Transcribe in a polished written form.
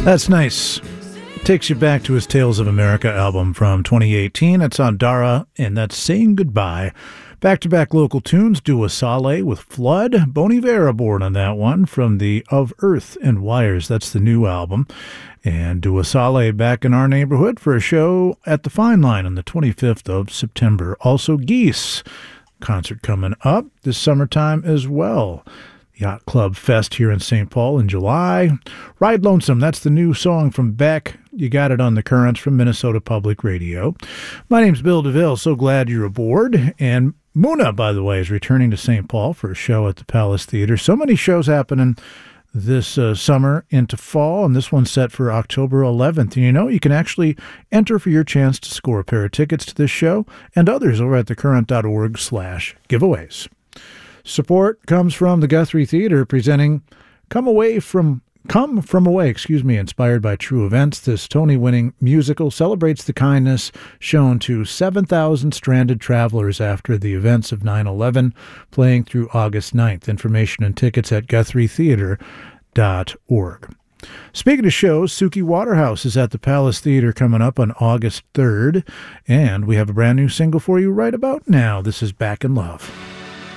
That's nice. Takes you back to his Tales of America album from 2018. It's on Dara, and that's Saying Goodbye. Back-to-back local tunes, Dua Saleh with Flood. Bon Iver aboard on that one from the Of Earth and Wires. That's the new album. And Dua Saleh back in our neighborhood for a show at the Fine Line on the 25th of September. Also Geese concert coming up this summertime as well. Yacht Club Fest here in St. Paul in July. Ride Lonesome, that's the new song from Beck. You got it on the Currents from Minnesota Public Radio. My name's Bill DeVille. So glad you're aboard. And Muna, by the way, is returning to St. Paul for a show at the Palace Theater. So many shows happening this summer into fall, and this one's set for October 11th. And you know, you can actually enter for your chance to score a pair of tickets to this show and others over at thecurrent.org/giveaways. Support comes from the Guthrie Theater presenting Come From Away, inspired by true events. This Tony-winning musical celebrates the kindness shown to 7,000 stranded travelers after the events of 9/11, playing through August 9th. Information and tickets at GuthrieTheater.org. Speaking of shows, Suki Waterhouse is at the Palace Theater coming up on August 3rd, and we have a brand new single for you right about now. This is Back in Love.